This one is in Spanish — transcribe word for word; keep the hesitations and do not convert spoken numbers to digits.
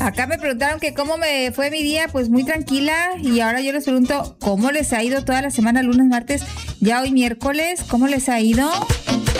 Acá me preguntaron que cómo me fue mi día, pues muy tranquila. Y ahora yo les pregunto, ¿cómo les ha ido toda la semana, lunes, martes? Ya hoy miércoles, ¿cómo les ha ido?